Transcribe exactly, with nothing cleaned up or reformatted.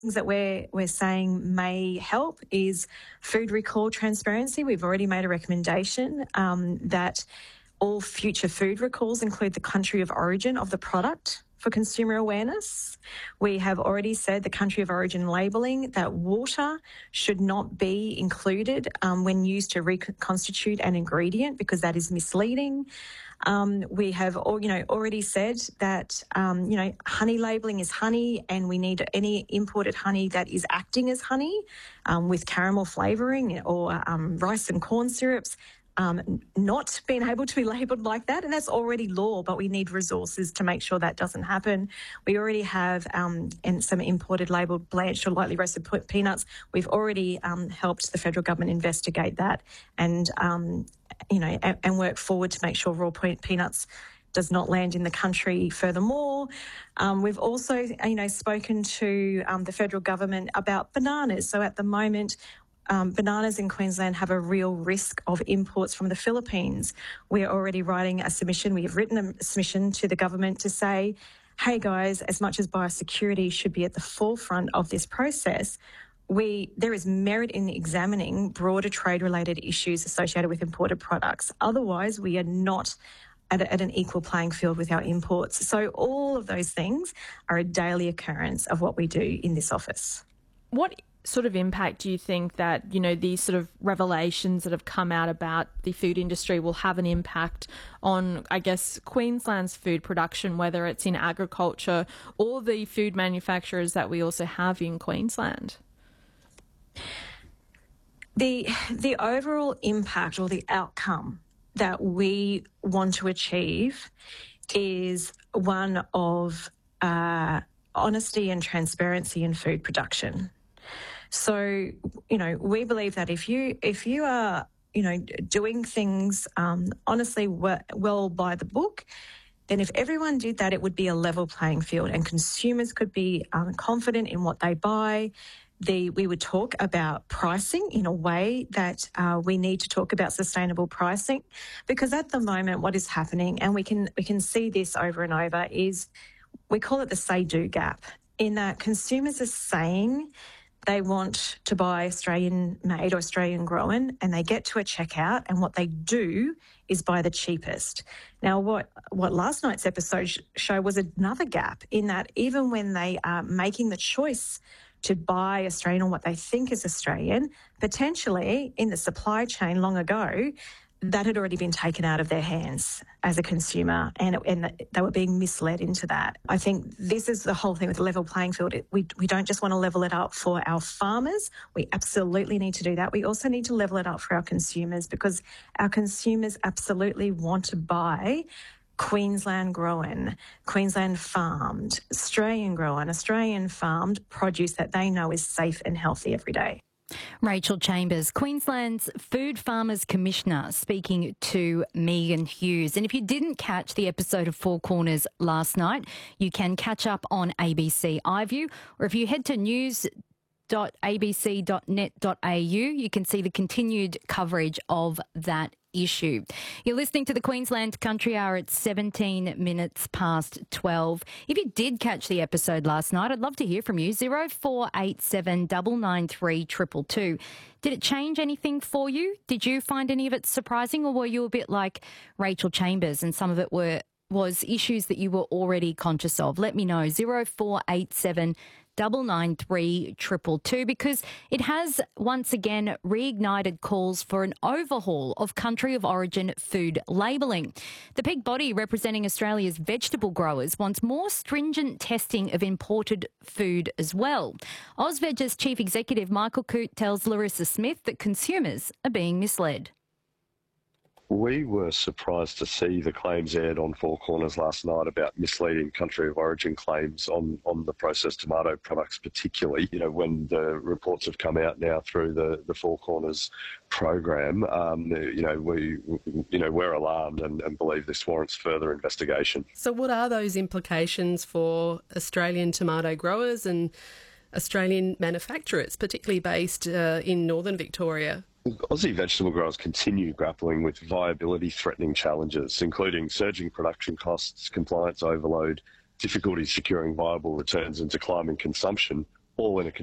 things that we're we're saying may help is food recall transparency. We've already made a recommendation um, that all future food recalls include the country of origin of the product for consumer awareness. We have already said the country of origin labelling, that water should not be included um, when used to reconstitute an ingredient because that is misleading. Um, we have, all, you know, already said that, um, you know, honey labelling is honey, and we need any imported honey that is acting as honey um, with caramel flavouring or um, rice and corn syrups. Um, not being able to be labelled like that, and that's already law, but we need resources to make sure that doesn't happen. We already have um, and some imported labelled blanched or lightly roasted peanuts. We've already um, helped the federal government investigate that and, um, you know, and, and work forward to make sure raw peanuts does not land in the country furthermore. Um, we've also, you know, spoken to um, the federal government about bananas. So at the moment, Um, bananas in Queensland have a real risk of imports from the Philippines. We're already writing a submission. We have written a submission to the government to say, hey guys, as much as biosecurity should be at the forefront of this process, we there is merit in examining broader trade-related issues associated with imported products. Otherwise, we are not at, a, at an equal playing field with our imports. So all of those things are a daily occurrence of what we do in this office. What sort of impact do you think that, you know, these sort of revelations that have come out about the food industry will have an impact on, I guess, Queensland's food production, whether it's in agriculture or the food manufacturers that we also have in Queensland? The the overall impact or the outcome that we want to achieve is one of uh, honesty and transparency in food production. So, you know, we believe that if you if you are, you know, doing things um, honestly well, well by the book, then if everyone did that, it would be a level playing field and consumers could be um, confident in what they buy. The, we would talk about pricing in a way that uh, we need to talk about sustainable pricing, because at the moment what is happening, and we can we can see this over and over, is we call it the say-do gap, in that consumers are saying they want to buy Australian-made or Australian-grown, and they get to a checkout, and what they do is buy the cheapest. Now, what, what last night's episode sh- show was another gap, in that even when they are making the choice to buy Australian or what they think is Australian, potentially in the supply chain long ago, that had already been taken out of their hands as a consumer, and, and they were being misled into that. I think this is the whole thing with the level playing field. We, we don't just want to level it up for our farmers. We absolutely need to do that. We also need to level it up for our consumers, because our consumers absolutely want to buy Queensland grown, Queensland farmed, Australian grown, Australian farmed produce that they know is safe and healthy every day. Rachel Chambers, Queensland's Food Farmers Commissioner, speaking to Megan Hughes. And if you didn't catch the episode of Four Corners last night, you can catch up on A B C iView, or if you head to news dot a b c dot net dot a u, you can see the continued coverage of that issue. You're listening to the Queensland Country Hour at seventeen minutes past twelve. If you did catch the episode last night, I'd love to hear from you. zero four eight seven nine nine three two two two. Did it change anything for you? Did you find any of it surprising, or were you a bit like Rachel Chambers and some of it were was issues that you were already conscious of? Let me know. zero four eight seven nine nine three two two two, because it has once again reignited calls for an overhaul of country of origin food labelling. The peak body representing Australia's vegetable growers wants more stringent testing of imported food as well. Ozveg's chief executive Michael Coote tells Larissa Smith that consumers are being misled. We were surprised to see the claims aired on Four Corners last night about misleading country of origin claims on, on the processed tomato products particularly. You know, when the reports have come out now through the, the Four Corners program, um, you know, we, you know, we're alarmed and, and believe this warrants further investigation. So what are those implications for Australian tomato growers and Australian manufacturers, particularly based uh, in northern Victoria? Aussie vegetable growers continue grappling with viability-threatening challenges, including surging production costs, compliance overload, difficulties securing viable returns and declining consumption, all in a